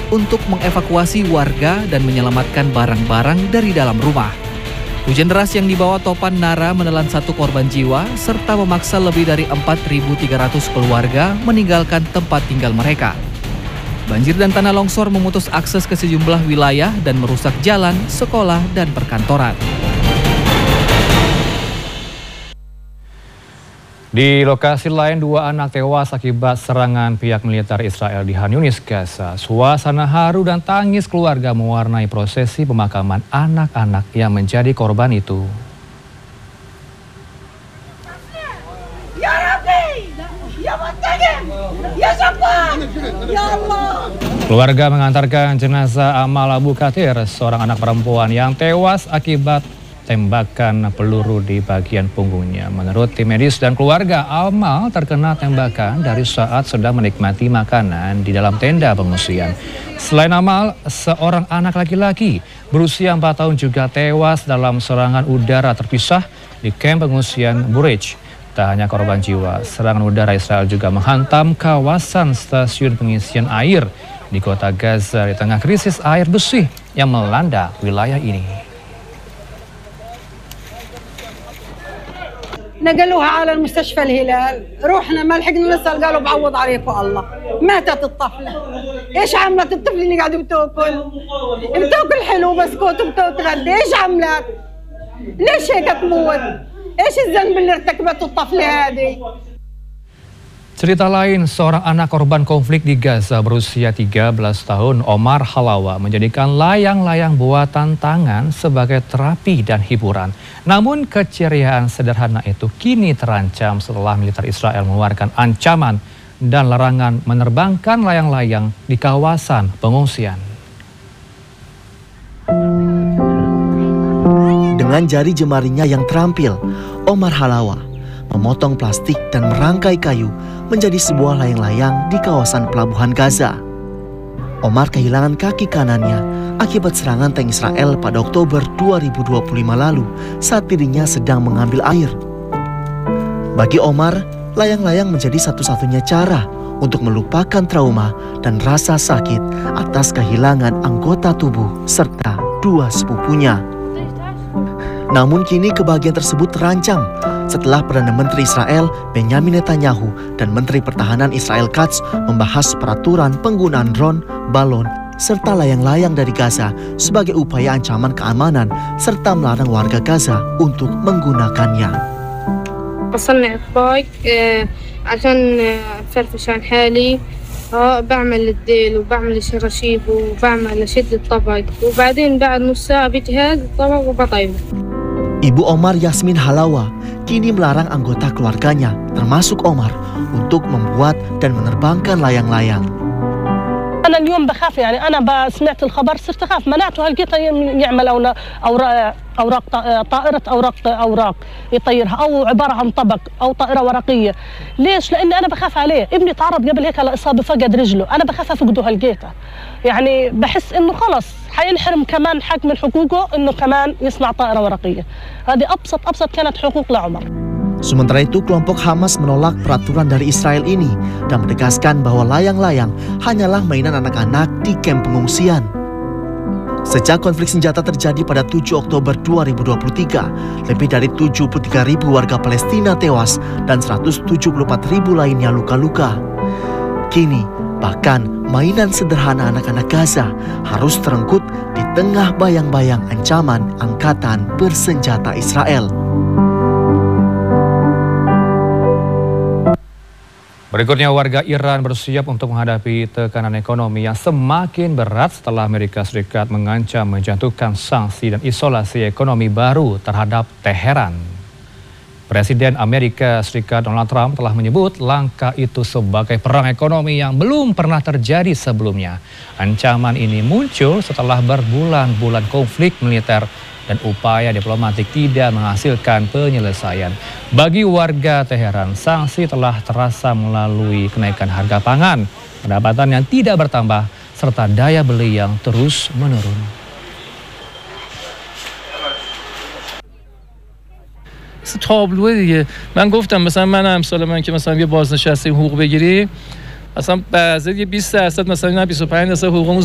untuk mengevakuasi warga dan menyelamatkan barang-barang dari dalam rumah. Hujan deras yang dibawa topan Nara menelan 1 korban jiwa serta memaksa lebih dari 4.300 keluarga meninggalkan tempat tinggal mereka. Banjir dan tanah longsor memutus akses ke sejumlah wilayah dan merusak jalan, sekolah, dan perkantoran. Di lokasi lain, 2 anak tewas akibat serangan pihak militer Israel di Khan Yunis, Gaza. Suasana haru dan tangis keluarga mewarnai prosesi pemakaman anak-anak yang menjadi korban itu. Ya Rabbi, ya Muntaqim, ya Jabbar, ya Allah. Keluarga mengantarkan jenazah Amal Abu Kathir, seorang anak perempuan yang tewas akibat tembakan peluru di bagian punggungnya. Menurut tim medis dan keluarga, Amal terkena tembakan dari saat sedang menikmati makanan di dalam tenda pengungsian. Selain Amal, seorang anak laki-laki berusia 4 tahun juga tewas dalam serangan udara terpisah di kamp pengungsian Burej. Tak hanya korban jiwa, serangan udara Israel juga menghantam kawasan stasiun pengisian air di kota Gaza di tengah krisis air bersih yang melanda wilayah ini. نقلوها على المستشفى الهلال، روحنا ما لحقنا نسأل، قالوا بعوض عليكم الله. ماتت الطفلة. ايش عملت الطفلة اللي قاعدة بتاكل حلو بسكوت وبتتغدى؟ ايش عملت؟ ليش هيك تموت؟ ايش الذنب اللي ارتكبته الطفلة هذه؟ Cerita lain, seorang anak korban konflik di Gaza berusia 13 tahun, Omar Halawa, menjadikan layang-layang buatan tangan sebagai terapi dan hiburan. Namun keceriaan sederhana itu kini terancam setelah militer Israel mengeluarkan ancaman dan larangan menerbangkan layang-layang di kawasan pengungsian. Dengan jari jemarinya yang terampil, Omar Halawa memotong plastik dan merangkai kayu menjadi sebuah layang-layang di kawasan pelabuhan Gaza. Omar kehilangan kaki kanannya akibat serangan tank Israel pada Oktober 2025 lalu saat dirinya sedang mengambil air. Bagi Omar, layang-layang menjadi satu-satunya cara untuk melupakan trauma dan rasa sakit atas kehilangan anggota tubuh serta 2 sepupunya. Namun kini kebahagiaan tersebut terancam setelah Perdana Menteri Israel Benjamin Netanyahu dan Menteri Pertahanan Israel Katz membahas peraturan penggunaan drone, balon, serta layang-layang dari Gaza sebagai upaya ancaman keamanan serta melarang warga Gaza untuk menggunakannya. بصنع الطاق عشان أفرفش عن حالي، بعمل الديل وبعمل الشراشيب وبعمل أشد الطبق وبعدين بعد نص ساعة بجهز الطبق وبطيبه. Ibu Omar Yasmin Halawa kini melarang anggota keluarganya, termasuk Omar, untuk membuat dan menerbangkan layang-layang. أنا اليوم بخاف، يعني أنا سمعت الخبر صرت أخاف. منعته هلقيته يعمل أوراق طائرة أوراق يطيرها، أو عبارة عن طبق أو طائرة ورقية. ليش؟ لأن أنا بخاف عليه. ابني تعرض قبل هيك لإصابة، فقد رجله، أنا بخاف أفقده هلقيته. يعني بحس إنه خلص حينحرم كمان حق من حقوقه إنه كمان يصنع طائرة ورقية. هذه أبسط كانت حقوق لعمر. Sementara itu, kelompok Hamas menolak peraturan dari Israel ini dan menegaskan bahwa layang-layang hanyalah mainan anak-anak di kamp pengungsian. Sejak konflik senjata terjadi pada 7 Oktober 2023, lebih dari 73.000 warga Palestina tewas dan 174.000 lainnya luka-luka. Kini, bahkan mainan sederhana anak-anak Gaza harus terenggut di tengah bayang-bayang ancaman angkatan bersenjata Israel. Berikutnya, warga Iran bersiap untuk menghadapi tekanan ekonomi yang semakin berat setelah Amerika Serikat mengancam menjatuhkan sanksi dan isolasi ekonomi baru terhadap Teheran. Presiden Amerika Serikat Donald Trump telah menyebut langkah itu sebagai perang ekonomi yang belum pernah terjadi sebelumnya. Ancaman ini muncul setelah berbulan-bulan konflik militer dan upaya diplomatik tidak menghasilkan penyelesaian. Bagi warga Teheran, sanksi telah terasa melalui kenaikan harga pangan, pendapatan yang tidak bertambah, serta daya beli yang terus menurun. تابلوه دیگه. من گفتم مثلا من امسال من که مثلا یه بازنشسته حقوق بگیری، اصلا بعضی 20% مثلا 25% حقوقمون